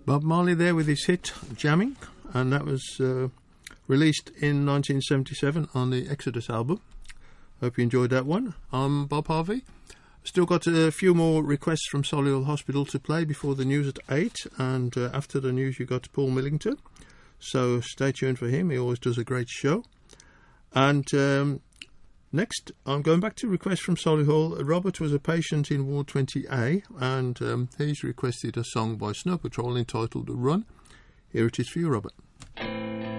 Bob Marley there with his hit Jamming, and that was released in 1977 on the Exodus album. Hope you enjoyed that one. I'm Bob Harvey. Still got a few more requests from Solihull Hospital to play before the news at 8, and after the news you got Paul Millington, so stay tuned for him. He always does a great show. And next I'm going back to requests from Solihull. Robert was a patient in Ward 20A, and he's requested a song by Snow Patrol entitled The Run. Here it is for you, Robert.